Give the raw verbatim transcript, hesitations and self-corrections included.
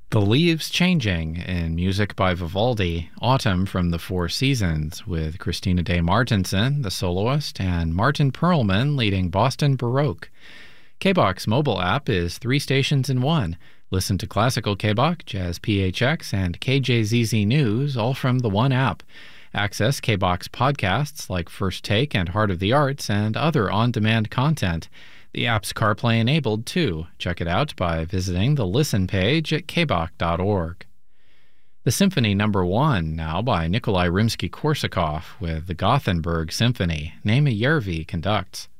The Leaves Changing in music by Vivaldi, Autumn from the Four Seasons, with Christina Day Martinson, the soloist, and Martin Perlman leading Boston Baroque. K B O X's mobile app is three stations in one. Listen to classical K B O X, Jazz P H X, and K J Z Z News, all from the one app. Access K B O X podcasts like First Take and Heart of the Arts and other on-demand content. The app's CarPlay enabled, too. Check it out by visiting the Listen page at k b o k dot org. The Symphony Number One, now by Nikolai Rimsky-Korsakov, with the Gothenburg Symphony. Naima Järvi conducts.